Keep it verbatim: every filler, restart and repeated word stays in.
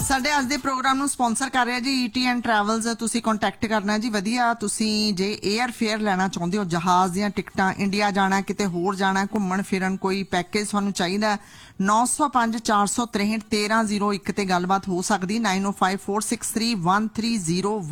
ਸਾਡੇ ਅੱਜ ਦੇ ਪ੍ਰੋਗਰਾਮ ਨੂੰ ਸਪਾਂਸਰ ਕਰ ਰਿਹਾ ਜੀ ਈਟੀ ਐਂਡ ਟਰੈਵਲਸ। ਤੁਸੀਂ ਕੰਟੈਕਟ ਕਰਨਾ ਜੀ। ਵਧੀਆ ਤੁਸੀਂ ਜੇ 에ਅਰ ਫੇਅਰ ਲੈਣਾ ਚਾਹੁੰਦੇ ਹੋ, ਜਹਾਜ਼ ਦੀਆਂ ਟਿਕਟਾਂ, ਇੰਡੀਆ ਜਾਣਾ, ਕਿਤੇ ਹੋਰ ਜਾਣਾ, ਘੁੰਮਣ ਫਿਰਨ, ਕੋਈ ਪੈਕੇਜ ਤੁਹਾਨੂੰ ਚਾਹੀਦਾ, ਨੌ ਸੌ ਪੰਜ ਚਾਰ ਸੌ ਤਰੇਹਠ ਤੇਰਾਂ ਜ਼ੀਰੋ ਇੱਕ ਤੇ ਗੱਲਬਾਤ ਹੋ ਸਕਦੀ। ਨਾਈਨ ਓ five four six three one three zero